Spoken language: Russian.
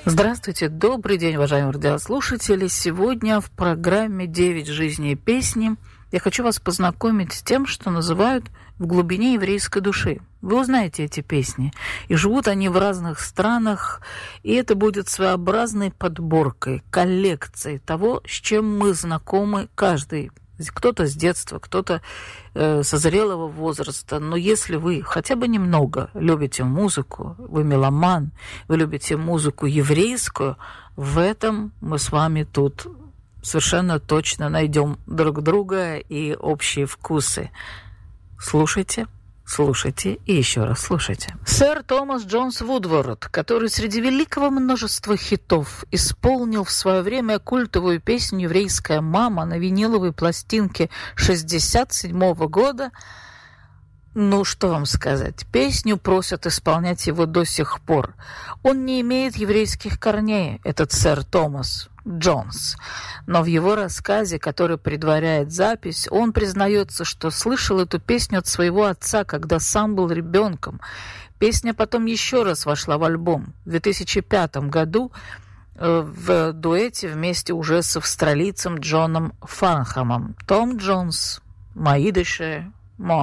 Здравствуйте, добрый день, уважаемые радиослушатели. Сегодня в программе «9 жизней и песни» я хочу вас познакомить с тем, что называют «в глубине еврейской души». Вы узнаете эти песни, и живут они в разных странах, и это будет своеобразной подборкой, коллекцией того, с чем мы знакомы каждый. Кто-то с детства, кто-то со зрелого возраста. Но если вы хотя бы немного любите музыку, вы меломан, вы любите музыку еврейскую, в этом мы с вами тут совершенно точно найдем друг друга и общие вкусы. Слушайте. Слушайте и еще раз слушайте. Сэр Томас Джонс Вудворд, который среди великого множества хитов исполнил в свое время культовую песню «Еврейская мама» на виниловой пластинке 1967 года, ну, что вам сказать, песню просят исполнять его до сих пор. Он не имеет еврейских корней, этот сэр Томас Джонс. Но в его рассказе, который предваряет запись, он признается, что слышал эту песню от своего отца, когда сам был ребенком. Песня потом еще раз вошла в альбом в 2005 году в дуэте вместе уже с австралийцем Джоном Фарнхамом. Том Джонс, «Мои дыши»,